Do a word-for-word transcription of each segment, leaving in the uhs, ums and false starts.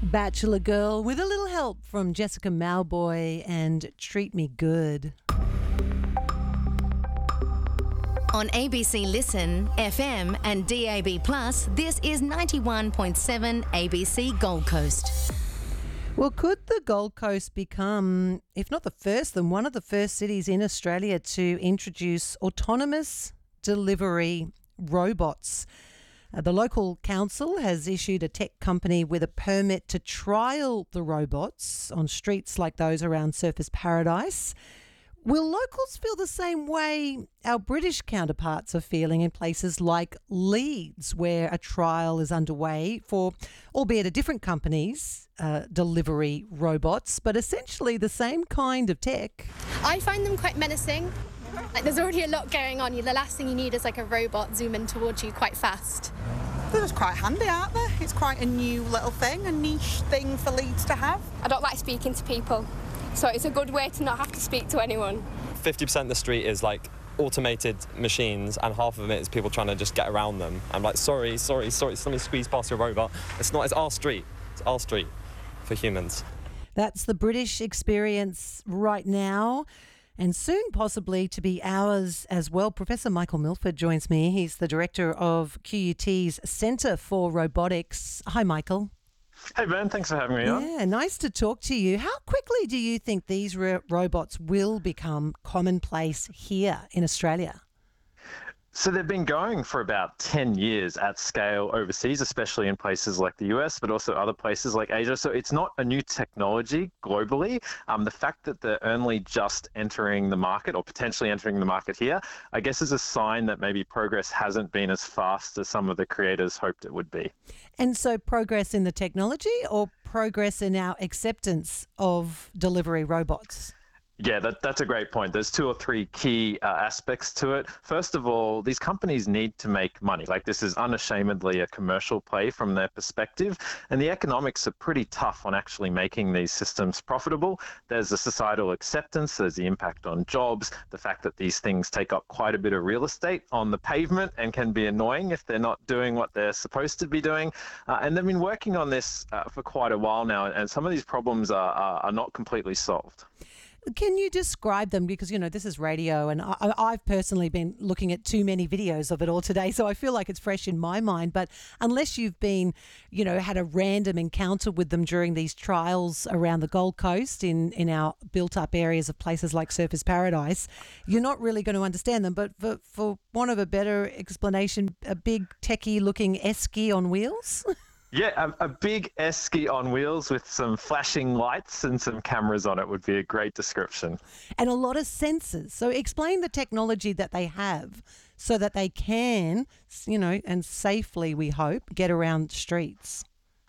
Bachelor Girl with a little help from Jessica Mauboy and Treat Me Good. On A B C Listen, F M and D A B Plus, this is ninety-one point seven A B C Gold Coast. Well, could the Gold Coast become, if not the first, then one of the first cities in Australia to introduce autonomous delivery robots? Uh, the local council has issued a tech company with a permit to trial the robots on streets like those around Surfers Paradise. Will locals feel the same way our British counterparts are feeling in places like Leeds, where a trial is underway for, albeit a different company's uh, delivery robots, but essentially the same kind of tech? I find them quite menacing. Like, there's already a lot going on. The last thing you need is like a robot zooming towards you quite fast. They're just quite handy, aren't they? It's quite a new little thing, a niche thing for Leeds to have. I don't like speaking to people, so it's a good way to not have to speak to anyone. fifty percent of the street is like automated machines, and half of it is people trying to just get around them. I'm like, sorry, sorry, sorry, somebody squeezed past your robot. It's not, it's our street. It's our street for humans. That's the British experience right now, and soon possibly to be ours as well. Professor Michael Milford joins me. He's the director of Q U T's Centre for Robotics. Hi, Michael. Hey, Ben. Thanks for having me on. Yeah, nice to talk to you. How quickly do you think these ro- robots will become commonplace here in Australia? So they've been going for about ten years at scale overseas, especially in places like the U S, but also other places like Asia. So it's not a new technology globally. Um, the fact that they're only just entering the market or potentially entering the market here, I guess is a sign that maybe progress hasn't been as fast as some of the creators hoped it would be. And so progress in the technology or progress in our acceptance of delivery robots? Yeah, that, that's a great point. There's two or three key uh, aspects to it. First of all, these companies need to make money. Like, this is unashamedly a commercial play from their perspective, and the economics are pretty tough on actually making these systems profitable. There's the societal acceptance, there's the impact on jobs, the fact that these things take up quite a bit of real estate on the pavement and can be annoying if they're not doing what they're supposed to be doing. Uh, and they've been working on this uh, for quite a while now, and some of these problems are, are, are not completely solved. Can you describe them? Because, you know, this is radio, and I, I've personally been looking at too many videos of it all today, so I feel like it's fresh in my mind. But unless you've been, you know, had a random encounter with them during these trials around the Gold Coast in, in our built-up areas of places like Surfers Paradise, you're not really going to understand them. But for, for want of a better explanation, a big techie-looking esky on wheels? Yeah, a, a big esky on wheels with some flashing lights and some cameras on it would be a great description. And a lot of sensors. So explain the technology that they have so that they can, you know, and safely, we hope, get around streets.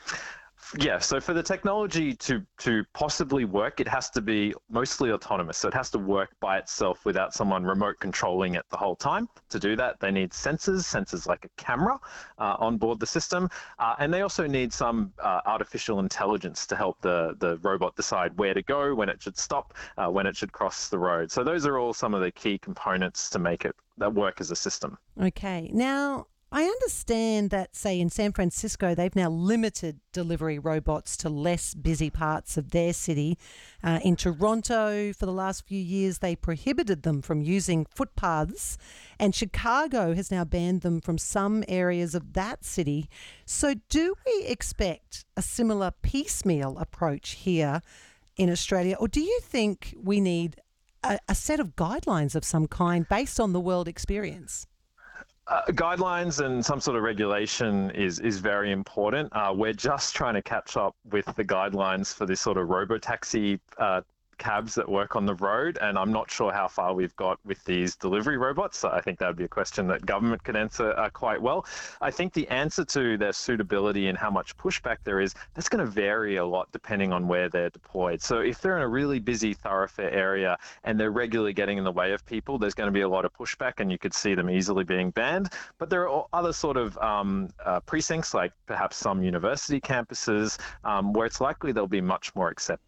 Yeah, so for the technology to, to possibly work, it has to be mostly autonomous. So it has to work by itself without someone remote controlling it the whole time. To do that, they need sensors, sensors like a camera uh, on board the system. Uh, and they also need some uh, artificial intelligence to help the, the robot decide where to go, when it should stop, uh, when it should cross the road. So those are all some of the key components to make it that work as a system. Okay. Now, I understand that, say, in San Francisco, they've now limited delivery robots to less busy parts of their city. Uh, in Toronto, for the last few years, they prohibited them from using footpaths, and Chicago has now banned them from some areas of that city. So do we expect a similar piecemeal approach here in Australia, or do you think we need a, a set of guidelines of some kind based on the world experience? Uh, guidelines and some sort of regulation is is very important. Uh, we're just trying to catch up with the guidelines for this sort of robotaxi uh, cabs that work on the road, and I'm not sure how far we've got with these delivery robots. So I think that would be a question that government can answer uh, quite well. I think the answer to their suitability and how much pushback there is, that's going to vary a lot depending on where they're deployed. So if they're in a really busy thoroughfare area and they're regularly getting in the way of people, there's going to be a lot of pushback and you could see them easily being banned. But there are other sort of um, uh, precincts, like perhaps some university campuses, um, where it's likely they'll be much more accepted.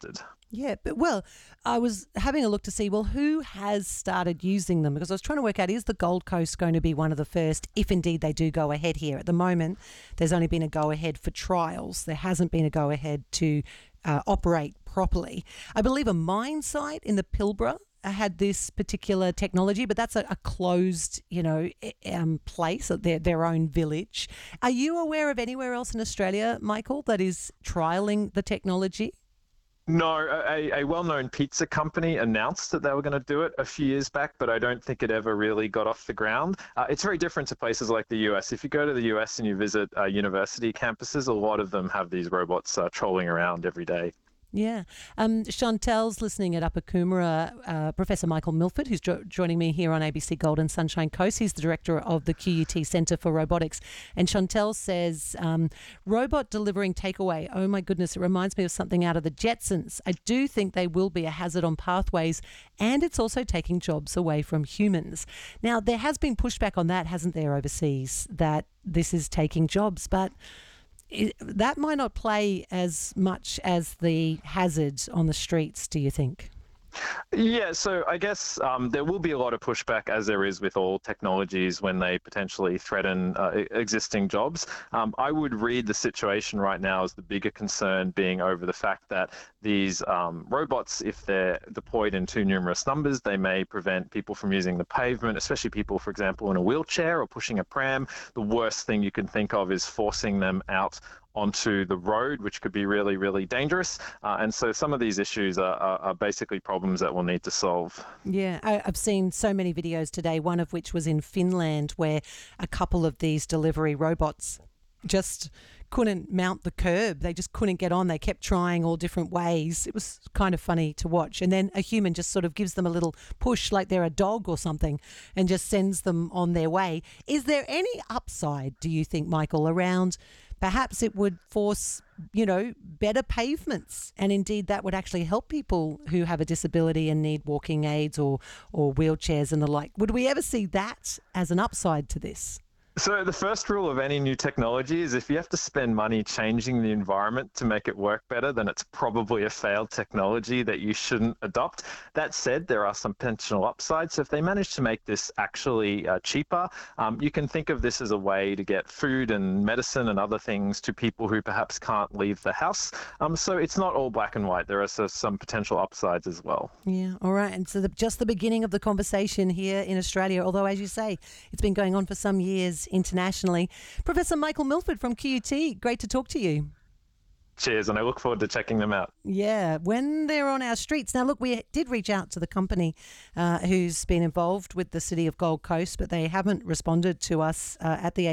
Yeah, but well, I was having a look to see, well, who has started using them? Because I was trying to work out, is the Gold Coast going to be one of the first, if indeed they do go ahead here? At the moment, there's only been a go-ahead for trials. There hasn't been a go-ahead to uh, operate properly. I believe a mine site in the Pilbara had this particular technology, but that's a, a closed, you know, um, place, their, their own village. Are you aware of anywhere else in Australia, Michael, that is trialling the technology? No, a, a well-known pizza company announced that they were going to do it a few years back, but I don't think it ever really got off the ground. Uh, it's very different to places like the U S. If you go to the U S and you visit uh, university campuses, a lot of them have these robots uh, trolling around every day. Yeah. Um, Chantel's listening at Upper Coomera. Uh, Professor Michael Milford, who's jo- joining me here on A B C Gold and Sunshine Coast. He's the director of the Q U T Centre for Robotics. And Chantel says, um, robot delivering takeaway. Oh, my goodness, it reminds me of something out of the Jetsons. I do think they will be a hazard on pathways, and it's also taking jobs away from humans. Now, there has been pushback on that, hasn't there, overseas, that this is taking jobs, but It, that might not play as much as the hazards on the streets, do you think? Yeah, so I guess um, there will be a lot of pushback, as there is with all technologies, when they potentially threaten uh, existing jobs. Um, I would read the situation right now as the bigger concern being over the fact that these um, robots, if they're deployed in too numerous numbers, they may prevent people from using the pavement, especially people, for example, in a wheelchair or pushing a pram. The worst thing you can think of is forcing them out onto the road, which could be really, really dangerous. Uh, and so some of these issues are, are, are basically problems that we'll need to solve. Yeah, I, I've seen so many videos today, one of which was in Finland, where a couple of these delivery robots just couldn't mount the curb. They just couldn't get on. They kept trying all different ways. It was kind of funny to watch. And then a human just sort of gives them a little push like they're a dog or something and just sends them on their way. Is there any upside, do you think, Michael, around perhaps it would force, you know, better pavements, and indeed that would actually help people who have a disability and need walking aids or, or wheelchairs and the like? Would we ever see that as an upside to this? So the first rule of any new technology is if you have to spend money changing the environment to make it work better, then it's probably a failed technology that you shouldn't adopt. That said, there are some potential upsides. So if they manage to make this actually uh, cheaper, um, you can think of this as a way to get food and medicine and other things to people who perhaps can't leave the house. Um, so it's not all black and white. There are so, some potential upsides as well. Yeah, all right. And so the, just the beginning of the conversation here in Australia, although, as you say, it's been going on for some years internationally. Professor Michael Milford from Q U T, great to talk to you. Cheers, and I look forward to checking them out. Yeah, when they're on our streets. Now, look, we did reach out to the company uh, who's been involved with the City of Gold Coast, but they haven't responded to us uh, at the